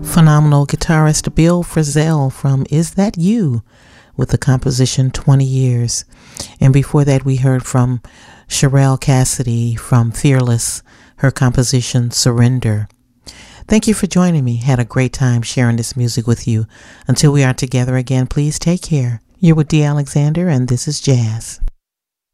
Phenomenal guitarist Bill Frisell from Is That You with the composition 20 Years. And before that we heard from Sherelle Cassidy from Fearless, her composition Surrender. Thank you for joining me. Had a great time sharing this music with you. Until we are together again, please take care. You're with Dee Alexander and this is Jazz.